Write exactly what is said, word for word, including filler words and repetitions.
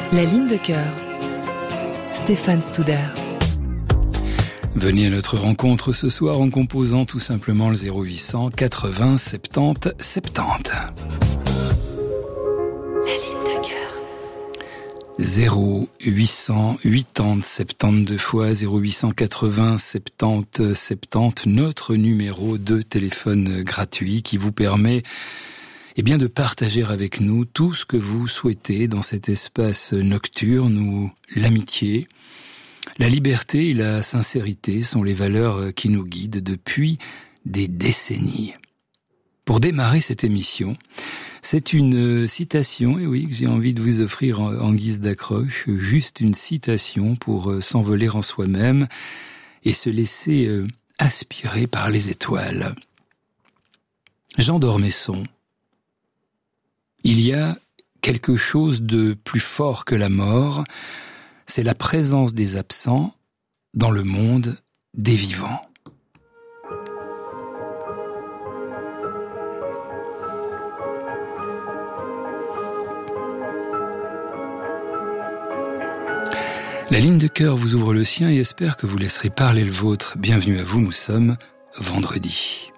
La ligne de cœur. Stéphane Studer. Venez à notre rencontre ce soir en composant tout simplement le zéro huit cent quatre-vingts soixante-dix soixante-dix. La ligne de cœur. zéro huit cent quatre-vingts soixante-douze fois zéro huit cent quatre-vingts soixante-dix soixante-dix, notre numéro de téléphone gratuit qui vous permet eh bien, de partager avec nous tout ce que vous souhaitez dans cet espace nocturne où l'amitié, la liberté et la sincérité sont les valeurs qui nous guident depuis des décennies. Pour démarrer cette émission, c'est une citation, et oui, que j'ai envie de vous offrir en, en guise d'accroche, juste une citation pour s'envoler en soi-même et se laisser aspirer par les étoiles. Jean d'Ormesson. Il y a quelque chose de plus fort que la mort, c'est la présence des absents dans le monde des vivants. La ligne de cœur vous ouvre le sien et espère que vous laisserez parler le vôtre. Bienvenue à vous, nous sommes vendredi.